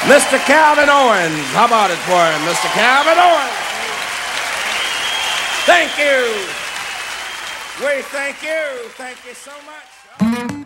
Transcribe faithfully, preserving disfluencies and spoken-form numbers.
Mister Calvin Owens. How about it for him, Mister Calvin Owens? Thank you. We thank you. Thank you so much.